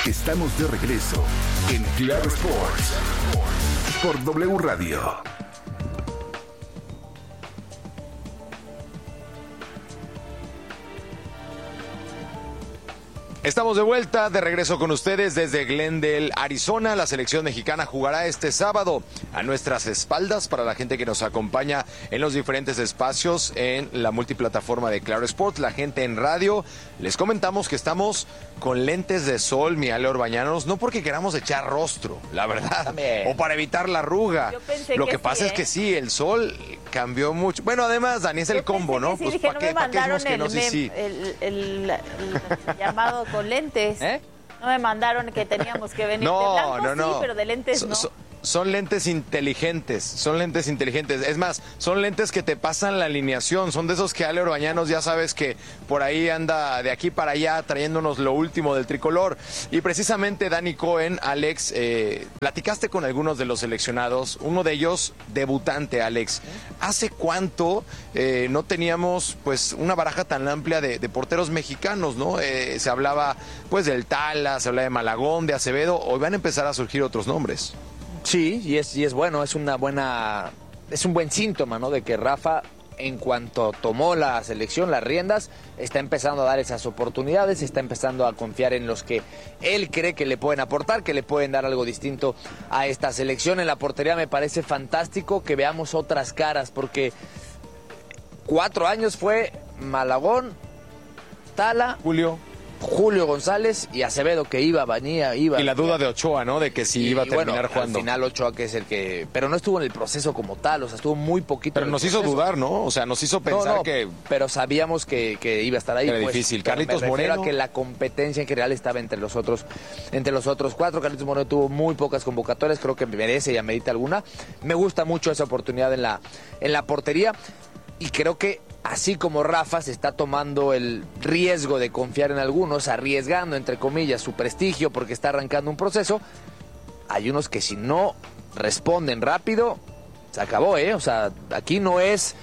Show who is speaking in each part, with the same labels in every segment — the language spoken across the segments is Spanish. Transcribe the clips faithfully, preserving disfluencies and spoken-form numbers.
Speaker 1: Estamos de regreso en Claro Sports por W Radio.
Speaker 2: Estamos de vuelta, de regreso con ustedes desde Glendale, Arizona. La selección mexicana jugará este sábado a nuestras espaldas para la gente que nos acompaña en los diferentes espacios en la multiplataforma de Claro Sports, la gente en radio. Les comentamos que estamos con lentes de sol, mi Ale Orbañanos, no porque queramos echar rostro, la verdad,
Speaker 3: También.
Speaker 2: o para evitar la arruga.
Speaker 4: Yo pensé
Speaker 2: Lo
Speaker 4: que
Speaker 2: que pasa
Speaker 4: sí,
Speaker 2: es que
Speaker 4: ¿eh?
Speaker 2: sí, el sol cambió mucho. Bueno, además, Dani, es el
Speaker 4: Yo
Speaker 2: combo,
Speaker 4: pensé
Speaker 2: ¿no?
Speaker 4: que sí,
Speaker 2: Pues
Speaker 4: dije,
Speaker 2: ¿para
Speaker 4: no
Speaker 2: qué,
Speaker 4: me
Speaker 2: pa' qué decimos
Speaker 4: mandaron
Speaker 2: que no?
Speaker 4: el,
Speaker 2: Sí,
Speaker 4: mem-
Speaker 2: sí.
Speaker 4: el, el- el llamado con lentes.
Speaker 3: ¿Eh?
Speaker 4: No me mandaron que teníamos que venir
Speaker 2: No,
Speaker 4: de blanco,
Speaker 2: no, no.
Speaker 4: sí, pero de lentes
Speaker 2: So-
Speaker 4: no.
Speaker 2: so- son lentes inteligentes, son lentes inteligentes. Es más, son lentes que te pasan la alineación. Son de esos que Ale Orbañanos ya sabes que por ahí anda de aquí para allá trayéndonos lo último del tricolor. Y precisamente Dani Cohen, Alex, eh, platicaste con algunos de los seleccionados. Uno de ellos, debutante, Alex. ¿Hace cuánto eh, no teníamos pues una baraja tan amplia de, de porteros mexicanos, no? Eh, se hablaba pues del Tala, se hablaba de Malagón, de Acevedo. Hoy van a empezar a surgir otros nombres.
Speaker 3: Sí, y es, y es bueno, es una buena, es un buen síntoma, ¿no? De que Rafa, en cuanto tomó la selección, las riendas, está empezando a dar esas oportunidades, está empezando a confiar en los que él cree que le pueden aportar, que le pueden dar algo distinto a esta selección. En la portería me parece fantástico que veamos otras caras, porque cuatro años fue Malagón, Tala,
Speaker 2: Julio.
Speaker 3: Julio González y Acevedo, que iba, venía, iba.
Speaker 2: Y la duda de Ochoa, ¿no? De que si
Speaker 3: Y,
Speaker 2: iba a terminar
Speaker 3: bueno,
Speaker 2: jugando.
Speaker 3: Al final Ochoa, que es el que... Pero no estuvo en el proceso como tal, o sea, estuvo muy poquito.
Speaker 2: Pero
Speaker 3: en el
Speaker 2: nos hizo
Speaker 3: proceso.
Speaker 2: dudar, ¿no? O sea, nos hizo
Speaker 3: No,
Speaker 2: pensar
Speaker 3: no,
Speaker 2: que...
Speaker 3: pero sabíamos que, que iba a estar ahí.
Speaker 2: Era
Speaker 3: pues,
Speaker 2: difícil.
Speaker 3: pero
Speaker 2: Carlitos
Speaker 3: me refiero
Speaker 2: Moreno.
Speaker 3: a que la competencia en general estaba entre los otros, entre los otros cuatro. Carlitos Moreno tuvo muy pocas convocatorias, creo que merece y amerita alguna. Me gusta mucho esa oportunidad en la, en la portería. Y creo que así como Rafa se está tomando el riesgo de confiar en algunos, arriesgando, entre comillas, su prestigio porque está arrancando un proceso, hay unos que si no responden rápido, se acabó, ¿eh? O sea, aquí no es...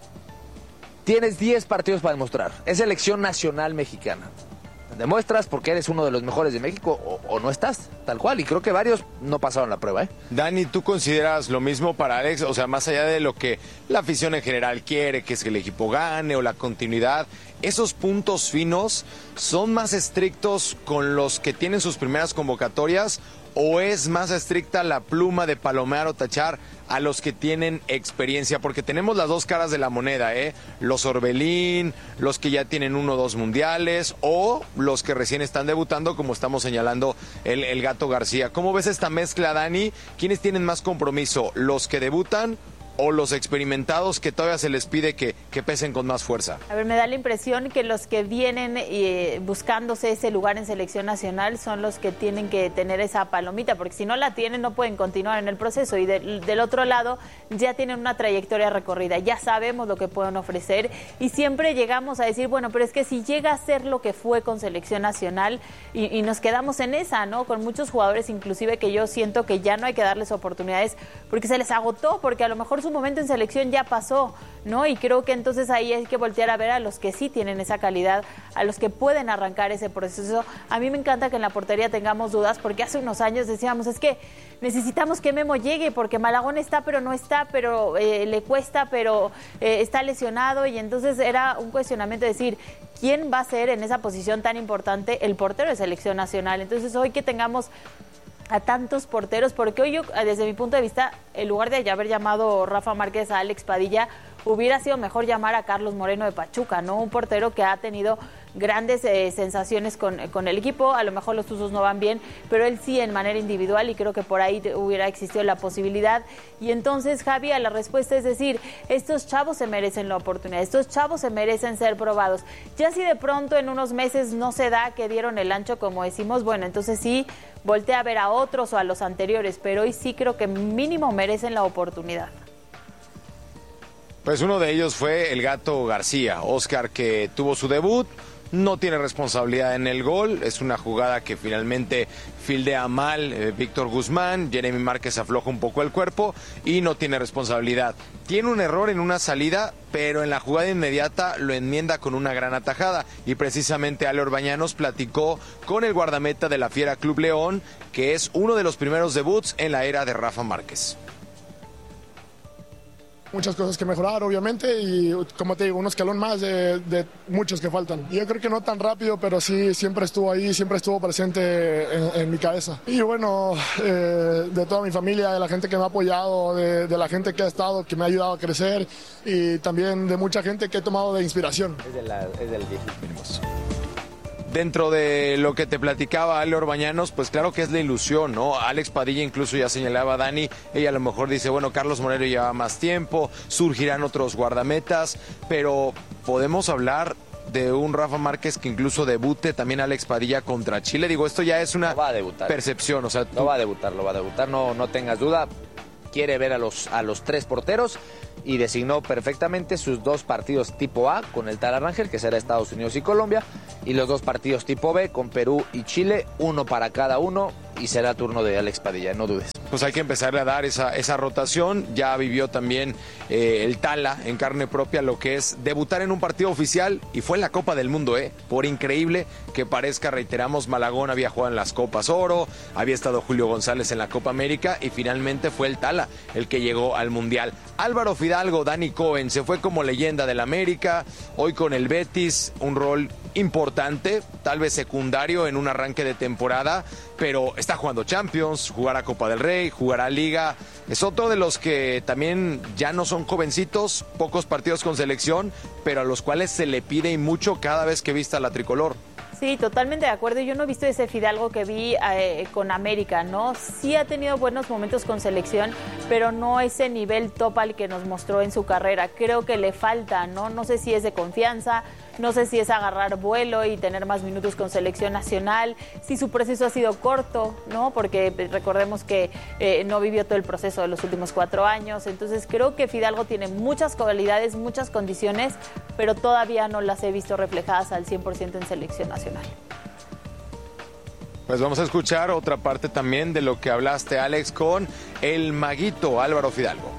Speaker 3: Tienes diez partidos para demostrar. Es selección nacional mexicana. Demuestras porque eres uno de los mejores de México o, o no estás, tal cual. Y creo que varios no pasaron la prueba, ¿eh?
Speaker 2: Dani, ¿tú consideras lo mismo para Alex? O sea, más allá de lo que la afición en general quiere, que es que el equipo gane o la continuidad, ¿esos puntos finos son más estrictos con los que tienen sus primeras convocatorias o es más estricta la pluma de palomear o tachar a los que tienen experiencia? Porque tenemos las dos caras de la moneda, ¿eh? Los Orbelín, los que ya tienen uno o dos mundiales o los que recién están debutando, como estamos señalando el, el Gato García. ¿Cómo ves esta mezcla, Dani? ¿Quiénes tienen más compromiso? ¿Los que debutan o los experimentados que todavía se les pide que, que pesen con más fuerza?
Speaker 4: A ver, me da la impresión que los que vienen eh, buscándose ese lugar en selección nacional son los que tienen que tener esa palomita, porque si no la tienen no pueden continuar en el proceso. Y de, del otro lado ya tienen una trayectoria recorrida, ya sabemos lo que pueden ofrecer y siempre llegamos a decir, bueno, pero es que si llega a ser lo que fue con selección nacional y, y nos quedamos en esa, ¿no? Con muchos jugadores inclusive que yo siento que ya no hay que darles oportunidades porque se les agotó, porque a lo mejor su momento en selección ya pasó, ¿no? Y creo que entonces ahí hay que voltear a ver a los que sí tienen esa calidad, a los que pueden arrancar ese proceso. A mí me encanta que en la portería tengamos dudas, porque hace unos años decíamos, es que necesitamos que Memo llegue, porque Malagón está, pero no está, pero eh, le cuesta, pero eh, está lesionado, y entonces era un cuestionamiento de decir, ¿quién va a ser en esa posición tan importante el portero de selección nacional? Entonces hoy que tengamos a tantos porteros, porque hoy yo, desde mi punto de vista, en lugar de haber llamado Rafa Márquez a Alex Padilla, hubiera sido mejor llamar a Carlos Moreno de Pachuca, ¿no? Un portero que ha tenido grandes eh, sensaciones con, con el equipo. A lo mejor los Tuzos no van bien, pero él sí en manera individual, y creo que por ahí hubiera existido la posibilidad. Y entonces, Javi, a la respuesta es decir, estos chavos se merecen la oportunidad, estos chavos se merecen ser probados. Ya si de pronto en unos meses no se da que dieron el ancho, como decimos, bueno, entonces sí, voltea a ver a otros o a los anteriores, pero hoy sí creo que mínimo merecen la oportunidad.
Speaker 2: Pues uno de ellos fue el Gato García, Oscar, que tuvo su debut, no tiene responsabilidad en el gol, es una jugada que finalmente fildea mal eh, Víctor Guzmán, Jeremy Márquez afloja un poco el cuerpo y no tiene responsabilidad. Tiene un error en una salida, pero en la jugada inmediata lo enmienda con una gran atajada y precisamente Ale Orbañanos platicó con el guardameta de la Fiera Club León, que es uno de los primeros debuts en la era de Rafa Márquez.
Speaker 5: Muchas cosas que mejorar, obviamente, y como te digo, un escalón más de, de muchos que faltan. Yo creo que no tan rápido, pero sí siempre estuvo ahí, siempre estuvo presente en, en mi cabeza. Y bueno, eh, de toda mi familia, de la gente que me ha apoyado, de, de la gente que ha estado, que me ha ayudado a crecer, y también de mucha gente que he tomado de inspiración.
Speaker 3: Es de la, es del viejito.
Speaker 2: Dentro de lo que te platicaba Ale Orbañanos, pues claro que es la ilusión, ¿no? Alex Padilla incluso ya señalaba a Dani, ella a lo mejor dice, bueno, Carlos Moreno lleva más tiempo, surgirán otros guardametas, pero podemos hablar de un Rafa Márquez que incluso debute también Alex Padilla contra Chile. Digo, esto ya es una
Speaker 3: no va a debutar.
Speaker 2: percepción, o sea, tú...
Speaker 3: No va a debutar, lo va a debutar, no, no tengas duda. Quiere ver a los, a los tres porteros y designó perfectamente sus dos partidos tipo A con el Tala Rangel, que será Estados Unidos y Colombia, y los dos partidos tipo B con Perú y Chile, uno para cada uno, y será turno de Alex Padilla, no dudes.
Speaker 2: Pues hay que empezarle a dar esa, esa rotación. Ya vivió también eh, el Tala en carne propia lo que es debutar en un partido oficial, y fue en la Copa del Mundo, ¿eh? Por increíble que parezca, reiteramos, Malagón había jugado en las Copas Oro, había estado Julio González en la Copa América y finalmente fue el Tala el que llegó al Mundial. Álvaro Fidalgo, Dani Cohen, se fue como leyenda del América, hoy con el Betis, un rol importante, tal vez secundario en un arranque de temporada, pero está jugando Champions, jugará Copa del Rey, jugará Liga. Es otro de los que también ya no son jovencitos, pocos partidos con selección, pero a los cuales se le pide y mucho cada vez que vista la tricolor.
Speaker 4: Sí, totalmente de acuerdo. Yo no he visto ese Fidalgo que vi eh, con América, ¿no? Sí ha tenido buenos momentos con selección, pero no ese nivel top al que nos mostró en su carrera. Creo que le falta, ¿no? No sé si es de confianza, no sé si es agarrar vuelo y tener más minutos con selección nacional, si su proceso ha sido corto, ¿no? Porque recordemos que eh, no vivió todo el proceso de los últimos cuatro años. Entonces creo que Fidalgo tiene muchas cualidades, muchas condiciones, pero todavía no las he visto reflejadas al cien por ciento en selección nacional.
Speaker 2: Pues vamos a escuchar otra parte también de lo que hablaste, Alex, con el maguito Álvaro Fidalgo.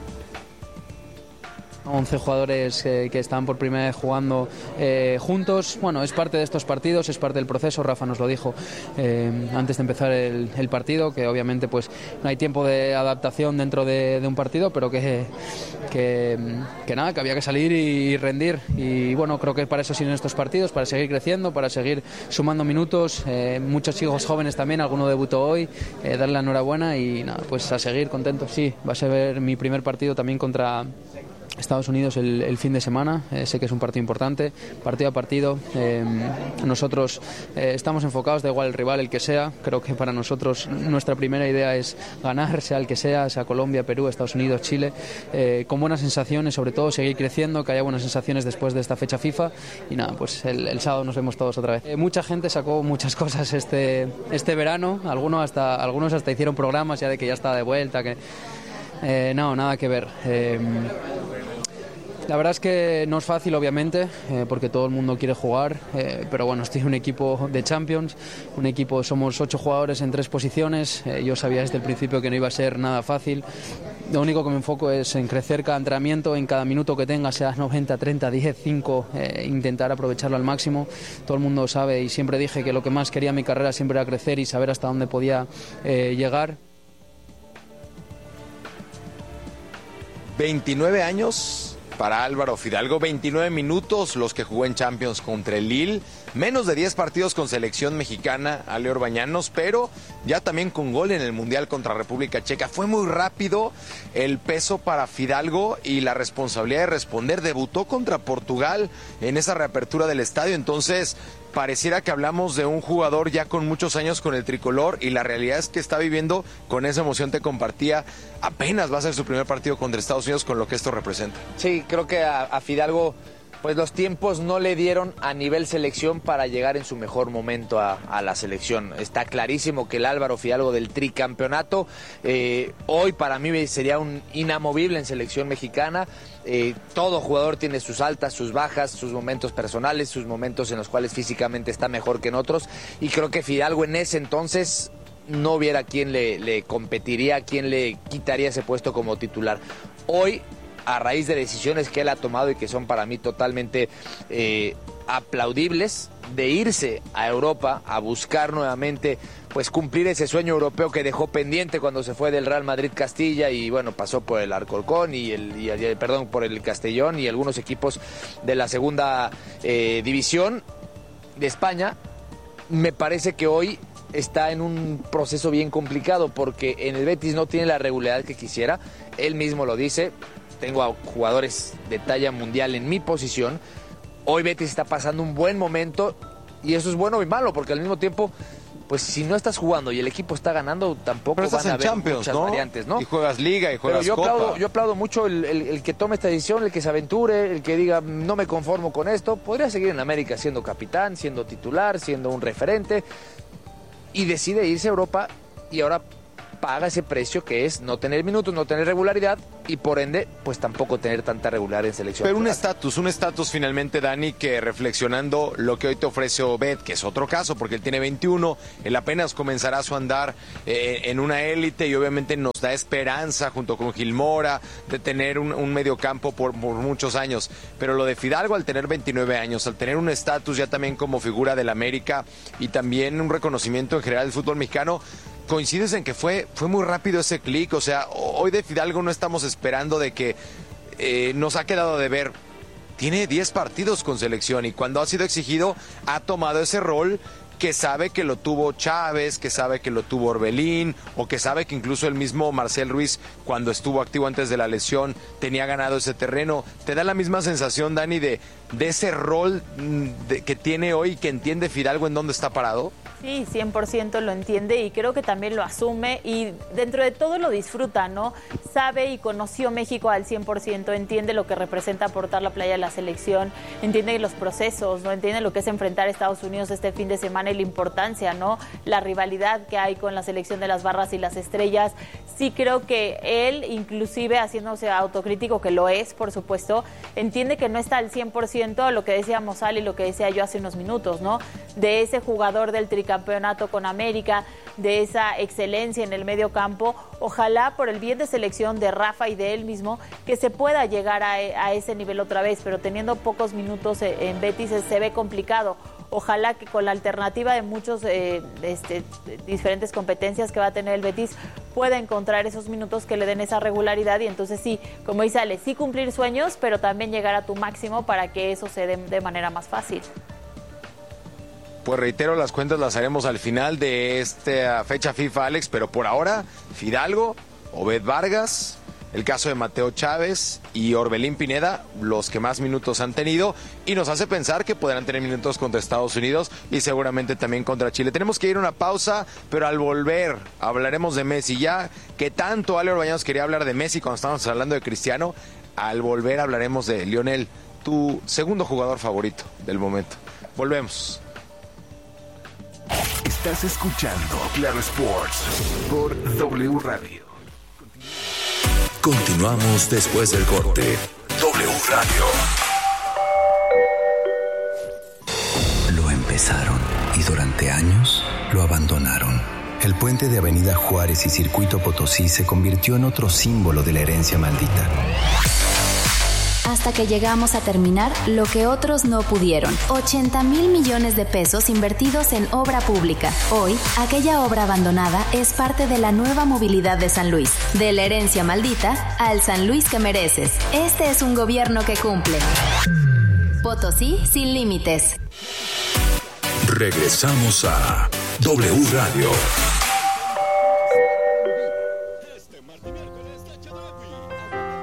Speaker 6: once jugadores eh, que están por primera vez jugando eh, juntos. Bueno, es parte de estos partidos, es parte del proceso. Rafa nos lo dijo eh, antes de empezar el, el partido, que obviamente pues no hay tiempo de adaptación dentro de, de un partido, pero que, que, que nada, que había que salir y, y rendir. Y bueno, creo que para eso sirven estos partidos, para seguir creciendo, para seguir sumando minutos. Eh, muchos hijos jóvenes también, alguno debutó hoy, eh, darle la enhorabuena y nada, pues a seguir contentos. Sí, va a ser mi primer partido también contra Estados Unidos el, el fin de semana. Eh, sé que es un partido importante, partido a partido. Eh, nosotros eh, estamos enfocados, da igual el rival, el que sea. Creo que para nosotros nuestra primera idea es ganar, sea el que sea, sea Colombia, Perú, Estados Unidos, Chile, eh, con buenas sensaciones, sobre todo seguir creciendo, que haya buenas sensaciones después de esta fecha FIFA. Y nada, pues el, el sábado nos vemos todos otra vez. Eh, mucha gente sacó muchas cosas este, este verano, algunos hasta, algunos hasta hicieron programas ya de que ya está de vuelta, que eh, no, nada que ver. Eh, La verdad es que no es fácil, obviamente, eh, porque todo el mundo quiere jugar, eh, pero bueno, estoy en un equipo de Champions, un equipo, somos ocho jugadores en tres posiciones, eh, yo sabía desde el principio que no iba a ser nada fácil. Lo único que me enfoco es en crecer cada entrenamiento, en cada minuto que tenga, sea noventa, treinta, diez, cinco, eh, intentar aprovecharlo al máximo. Todo el mundo sabe y siempre dije que lo que más quería en mi carrera siempre era crecer y saber hasta dónde podía eh, llegar.
Speaker 2: veintinueve años para Álvaro Fidalgo, veintinueve minutos los que jugó en Champions contra el Lille, menos de diez partidos con selección mexicana, Ale Orbañanos, pero ya también con gol en el Mundial contra República Checa. Fue muy rápido el peso para Fidalgo y la responsabilidad de responder. Debutó contra Portugal en esa reapertura del estadio, entonces pareciera que hablamos de un jugador ya con muchos años con el tricolor, y la realidad es que está viviendo con esa emoción. Te compartía, apenas va a ser su primer partido contra Estados Unidos, con lo que esto representa.
Speaker 3: Sí, creo que a, a Fidalgo pues los tiempos no le dieron a nivel selección para llegar en su mejor momento a, a la selección. Está clarísimo que el Álvaro Fidalgo del tricampeonato eh, hoy para mí sería un inamovible en selección mexicana. Eh, todo jugador tiene sus altas, sus bajas, sus momentos personales, sus momentos en los cuales físicamente está mejor que en otros, y creo que Fidalgo en ese entonces no hubiera quien le, le competiría, quien le quitaría ese puesto como titular. Hoy, a raíz de decisiones que él ha tomado y que son para mí totalmente eh, aplaudibles, de irse a Europa a buscar nuevamente pues cumplir ese sueño europeo que dejó pendiente cuando se fue del Real Madrid Castilla, y bueno, pasó por el Alcorcón y el, y el perdón, por el Castellón y algunos equipos de la segunda eh, división de España. Me parece que hoy está en un proceso bien complicado porque en el Betis no tiene la regularidad que quisiera. Él mismo lo dice: tengo a jugadores de talla mundial en mi posición. Hoy Betis está pasando un buen momento, y eso es bueno y malo, porque al mismo tiempo, pues si no estás jugando y el equipo está ganando, tampoco
Speaker 2: Pero estás
Speaker 3: van a
Speaker 2: en
Speaker 3: haber
Speaker 2: Champions,
Speaker 3: muchas
Speaker 2: ¿no?
Speaker 3: variantes, ¿no?
Speaker 2: Y juegas Liga y juegas
Speaker 3: Pero yo
Speaker 2: Copa.
Speaker 3: aplaudo, yo aplaudo mucho el, el, el que tome esta decisión, el que se aventure, el que diga no me conformo con esto. Podría seguir en América siendo capitán, siendo titular, siendo un referente, y decide irse a Europa, y ahora paga ese precio que es no tener minutos, no tener regularidad, y por ende, pues tampoco tener tanta regularidad en selección.
Speaker 2: Pero un estatus, un estatus finalmente, Dani, que reflexionando lo que hoy te ofrece Obed, que es otro caso, porque él tiene veintiuno, él apenas comenzará su andar eh, en una élite, y obviamente nos da esperanza, junto con Gilmora, de tener un, un mediocampo por, por muchos años. Pero lo de Fidalgo, al tener veintinueve años, al tener un estatus ya también como figura del América, y también un reconocimiento en general del fútbol mexicano, coincides en que fue, fue muy rápido ese clic. O sea, hoy de Fidalgo no estamos esperando de que eh, nos ha quedado de ver. Tiene diez partidos con selección, y cuando ha sido exigido ha tomado ese rol que sabe que lo tuvo Chávez, que sabe que lo tuvo Orbelín, o que sabe que incluso el mismo Marcel Ruiz, cuando estuvo activo antes de la lesión, tenía ganado ese terreno. ¿Te da la misma sensación, Dani, de, de ese rol de, que tiene hoy, que entiende Fidalgo en dónde está parado?
Speaker 4: Sí, cien por ciento lo entiende, y creo que también lo asume, y dentro de todo lo disfruta, ¿no? Sabe y conoció México al cien por ciento, entiende lo que representa portar la playa de la selección, entiende los procesos, ¿no? Entiende lo que es enfrentar a Estados Unidos este fin de semana y la importancia, ¿no? La rivalidad que hay con la selección de las barras y las estrellas. Sí creo que él, inclusive haciéndose autocrítico, que lo es, por supuesto, entiende que no está al cien por ciento, lo que decíamos Ali y lo que decía yo hace unos minutos, ¿no? De ese jugador del tricampeonato con América, de esa excelencia en el medio campo. Ojalá, por el bien de selección de Rafa y de él mismo, que se pueda llegar a, a ese nivel otra vez, pero teniendo pocos minutos en Betis se ve complicado. Ojalá que con la alternativa de muchos eh, este, diferentes competencias que va a tener el Betis, pueda encontrar esos minutos que le den esa regularidad, y entonces sí, como dice Ale, sí cumplir sueños, pero también llegar a tu máximo para que eso se dé de manera más fácil.
Speaker 2: Pues reitero, las cuentas las haremos al final de esta fecha FIFA, Alex, pero por ahora, Fidalgo, Obed Vargas, el caso de Mateo Chávez y Orbelín Pineda, los que más minutos han tenido, y nos hace pensar que podrán tener minutos contra Estados Unidos y seguramente también contra Chile. Tenemos que ir a una pausa, pero al volver hablaremos de Messi. Ya que tanto Ale Orbañanos quería hablar de Messi cuando estábamos hablando de Cristiano, al volver hablaremos de Lionel, tu segundo jugador favorito del momento. Volvemos.
Speaker 1: Estás escuchando Claro Sports por W Radio.
Speaker 7: Continuamos después del corte.
Speaker 1: W Radio.
Speaker 7: Lo empezaron y durante años lo abandonaron. El puente de Avenida Juárez y Circuito Potosí se convirtió en otro símbolo de la herencia maldita.
Speaker 8: Hasta que llegamos a terminar lo que otros no pudieron. ochenta mil millones de pesos invertidos en obra pública. Hoy, aquella obra abandonada es parte de la nueva movilidad de San Luis. De la herencia maldita al San Luis que mereces. Este es un gobierno que cumple. Potosí sin límites.
Speaker 7: Regresamos a W Radio.